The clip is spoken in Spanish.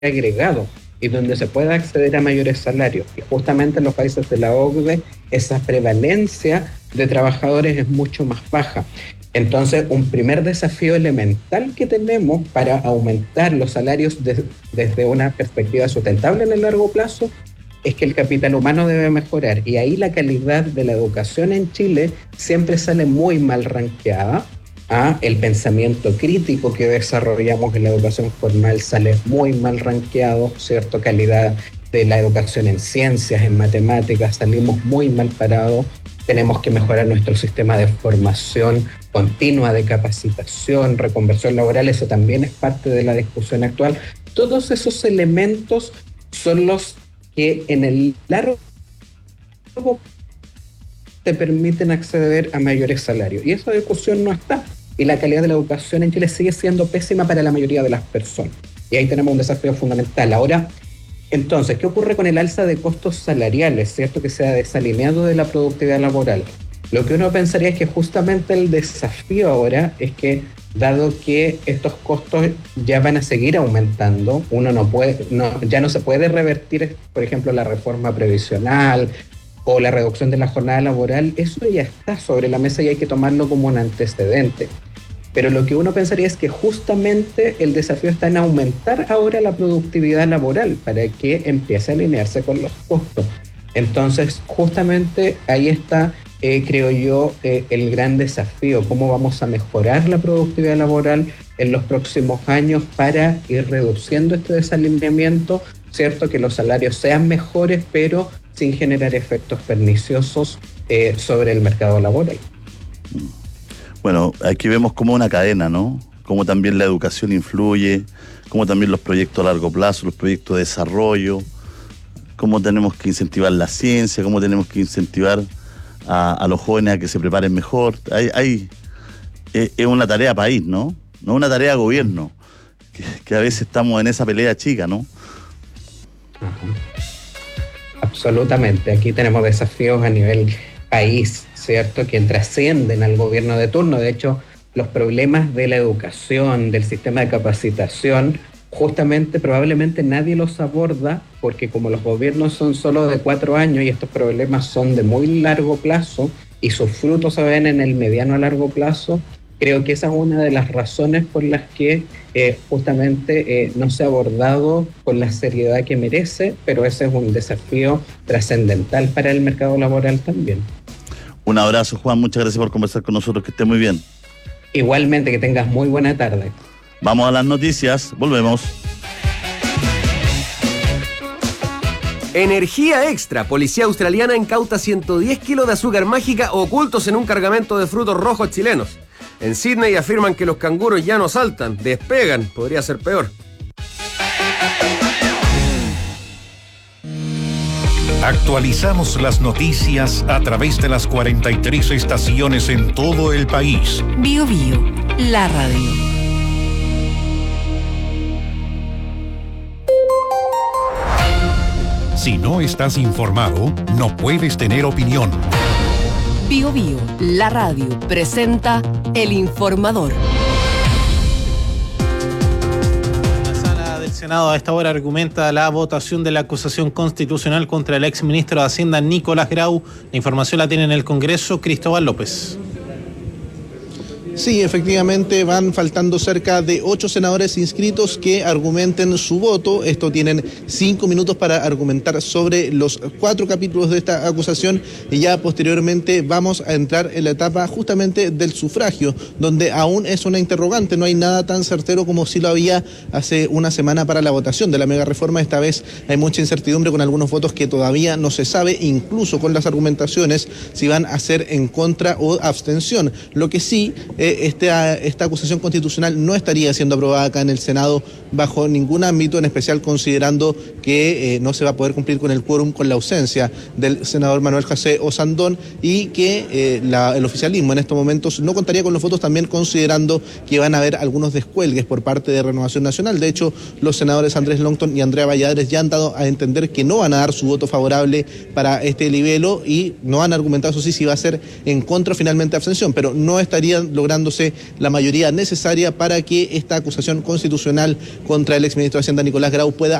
agregado y donde se pueda acceder a mayores salarios. Y justamente en los países de la OCDE esa prevalencia de trabajadores es mucho más baja. Entonces, un primer desafío elemental que tenemos para aumentar los salarios desde una perspectiva sustentable en el largo plazo es que el capital humano debe mejorar. Y ahí la calidad de la educación en Chile siempre sale muy mal rankeada. El pensamiento crítico que desarrollamos en la educación formal sale muy mal rankeado, ¿cierto? Calidad de la educación en ciencias, en matemáticas, salimos muy mal parados. Tenemos que mejorar nuestro sistema de formación continua, de capacitación, reconversión laboral, eso también es parte de la discusión actual. Todos esos elementos son los que en el largo te permiten acceder a mayores salarios. Y esa discusión no está. Y la calidad de la educación en Chile sigue siendo pésima para la mayoría de las personas. Y ahí tenemos un desafío fundamental. Ahora, entonces, ¿qué ocurre con el alza de costos salariales? ¿Cierto? Que se ha desalineado de la productividad laboral. Lo que uno pensaría es que justamente el desafío ahora es que, dado que estos costos ya van a seguir aumentando, uno ya no se puede revertir, por ejemplo, la reforma previsional o la reducción de la jornada laboral, eso ya está sobre la mesa y hay que tomarlo como un antecedente. Pero lo que uno pensaría es que justamente el desafío está en aumentar ahora la productividad laboral para que empiece a alinearse con los costos. Entonces, justamente ahí está, creo yo, el gran desafío, cómo vamos a mejorar la productividad laboral en los próximos años para ir reduciendo este desalineamiento, ¿cierto? Que los salarios sean mejores, pero sin generar efectos perniciosos sobre el mercado laboral. Bueno, aquí vemos como una cadena, ¿no? Cómo también la educación influye, cómo también los proyectos a largo plazo, los proyectos de desarrollo, cómo tenemos que incentivar la ciencia, cómo tenemos que incentivar a los jóvenes a que se preparen mejor. Es una tarea país, ¿no? No una tarea gobierno, que a veces estamos en esa pelea chica, ¿no? Absolutamente. Aquí tenemos desafíos a nivel país, ¿cierto? Que trascienden al gobierno de turno. De hecho, los problemas de la educación, del sistema de capacitación, justamente probablemente nadie los aborda porque como los gobiernos son solo de 4 años y estos problemas son de muy largo plazo y sus frutos se ven en el mediano a largo plazo, creo que esa es una de las razones por las que justamente no se ha abordado con la seriedad que merece, pero ese es un desafío trascendental para el mercado laboral también. Un abrazo, Juan, muchas gracias por conversar con nosotros, que esté muy bien. Igualmente, que tengas muy buena tarde. Vamos a las noticias, volvemos. Energía extra. Policía australiana incauta 110 kilos de azúcar mágica ocultos en un cargamento de frutos rojos chilenos. En Sydney afirman que los canguros ya no saltan, despegan, podría ser peor. Actualizamos las noticias a través de las 43 estaciones en todo el país. Bio Bio, la radio. Si no estás informado, no puedes tener opinión. Bio Bio, la radio, presenta El Informador. La sala del Senado a esta hora argumenta la votación de la acusación constitucional contra el exministro de Hacienda Nicolás Grau. La información la tiene en el Congreso Cristóbal López. Sí, efectivamente van faltando cerca de 8 senadores inscritos que argumenten su voto. Esto tienen 5 minutos para argumentar sobre los 4 capítulos de esta acusación y ya posteriormente vamos a entrar en la etapa justamente del sufragio, donde aún es una interrogante, no hay nada tan certero como si lo había hace una semana para la votación de la mega reforma. Esta vez hay mucha incertidumbre con algunos votos que todavía no se sabe, incluso con las argumentaciones, si van a ser en contra o abstención. Lo que sí, esta acusación constitucional no estaría siendo aprobada acá en el Senado bajo ningún ámbito, en especial considerando que no se va a poder cumplir con el quórum con la ausencia del senador Manuel José Osandón y que el oficialismo en estos momentos no contaría con los votos, también considerando que van a haber algunos descuelgues por parte de Renovación Nacional. De hecho, los senadores Andrés Longton y Andrea Valladares ya han dado a entender que no van a dar su voto favorable para este libelo y no han argumentado, eso sí, si va a ser en contra o finalmente abstención, pero no estarían logrando lográndose la mayoría necesaria para que esta acusación constitucional contra el exministro de Hacienda Nicolás Grau pueda